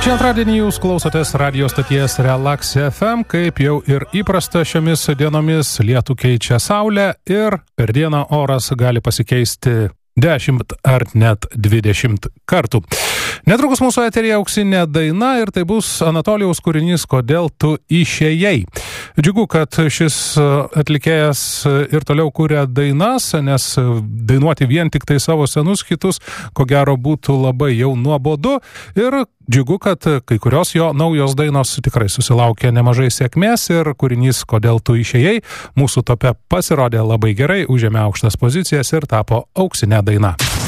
Šį antradienį jūs klausotės radio stoties Relax FM, kaip jau ir įprasta šiomis dienomis lietų keičia saulė ir per dieną oras gali pasikeisti 10 ar net 20 kartų. Netrukus mūsų eteryje auksinė daina ir tai bus Anatolijaus kūrinys "Kodėl tu išėjai". Džiugu, kad šis atlikėjas ir toliau kuria dainas, nes dainuoti vien tik tai savo senus hitus, ko gero būtų labai jau nuobodu. Ir džiugu, kad kai kurios jo naujos dainos tikrai susilaukė nemažai sėkmės ir kūrinys "Kodėl tu išėjai" mūsų tope pasirodė labai gerai, užėmė aukštas pozicijas ir tapo auksinė daina.